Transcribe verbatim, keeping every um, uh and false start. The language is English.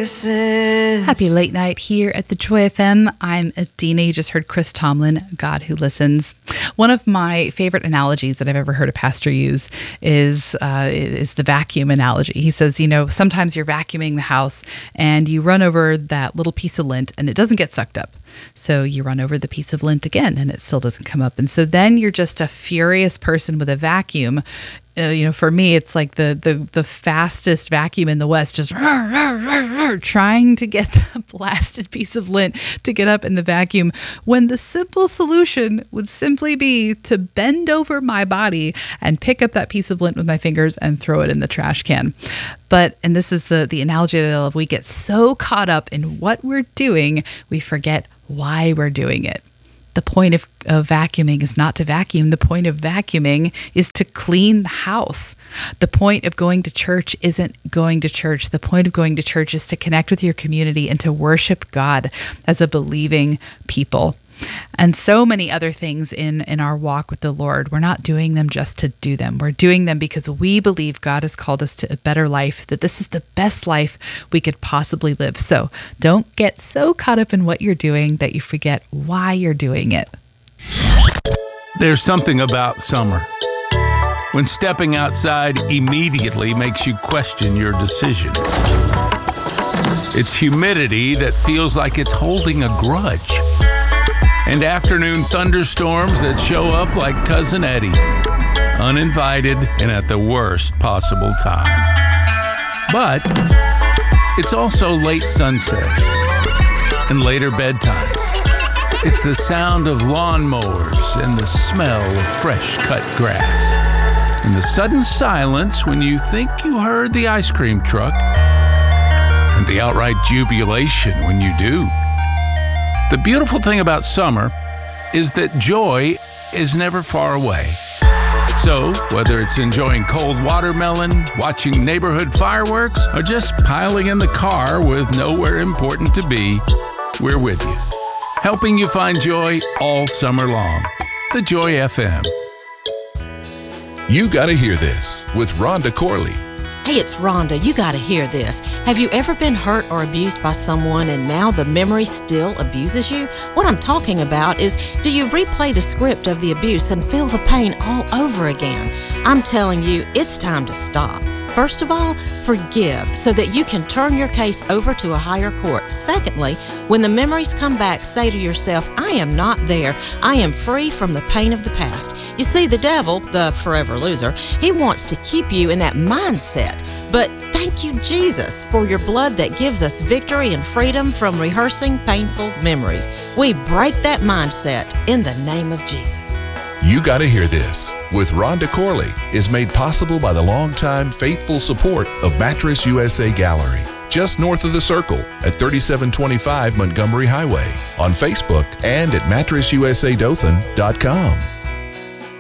listens. Happy late night here at the Joy F M. I'm Adina. You just heard Chris Tomlin, God Who Listens. One of my favorite analogies that I've ever heard a pastor use is uh, is the vacuum analogy. He says, you know, sometimes you're vacuuming the house and you run over that little piece of lint and it doesn't get sucked up. So you run over the piece of lint again and it still doesn't come up. And so then you're just a furious person with a vacuum. Uh, you know, for me, it's like the the the fastest vacuum in the West, just rah, rah, rah, rah, trying to get the blasted piece of lint to get up in the vacuum, when the simple solution would simply be to bend over my body and pick up that piece of lint with my fingers and throw it in the trash can. But, and this is the, the analogy that I love, we get so caught up in what we're doing, we forget why we're doing it. The point of, of vacuuming is not to vacuum. The point of vacuuming is to clean the house. The point of going to church isn't going to church. The point of going to church is to connect with your community and to worship God as a believing people. And so many other things in, in our walk with the Lord. We're not doing them just to do them. We're doing them because we believe God has called us to a better life, that this is the best life we could possibly live. So don't get so caught up in what you're doing that you forget why you're doing it. There's something about summer, when stepping outside immediately makes you question your decisions. It's humidity that feels like it's holding a grudge. And afternoon thunderstorms that show up like Cousin Eddie, uninvited and at the worst possible time. But it's also late sunsets and later bedtimes. It's the sound of lawnmowers and the smell of fresh cut grass. And the sudden silence when you think you heard the ice cream truck, and the outright jubilation when you do. The beautiful thing about summer is that joy is never far away. So, whether it's enjoying cold watermelon, watching neighborhood fireworks, or just piling in the car with nowhere important to be, we're with you, helping you find joy all summer long. The Joy F M. You Gotta Hear This with Rhonda Corley. Hey, it's Rhonda. You gotta hear this. Have you ever been hurt or abused by someone and now the memory still abuses you? What I'm talking about is, do you replay the script of the abuse and feel the pain all over again? I'm telling you, it's time to stop. First of all, forgive so that you can turn your case over to a higher court. Secondly, when the memories come back, say to yourself, I am not there. I am free from the pain of the past. You see, the devil, the forever loser, he wants to keep you in that mindset. But thank you, Jesus, for your blood that gives us victory and freedom from rehearsing painful memories. We break that mindset in the name of Jesus. You Gotta Hear This with Rhonda Corley is made possible by the longtime faithful support of Mattress U S A Gallery, just north of the Circle at thirty-seven twenty-five Montgomery Highway, on Facebook and at mattress u s a dothan dot com.